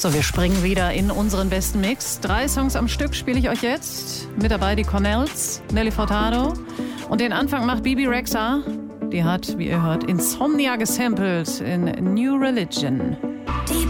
So, wir springen wieder in unseren besten Mix. 3 Songs am Stück spiele ich euch jetzt. Mit dabei die Cornells, Nelly Furtado. Und den Anfang macht Bebe Rexha. Die hat, wie ihr hört, Insomnia gesampelt in New Religion. Die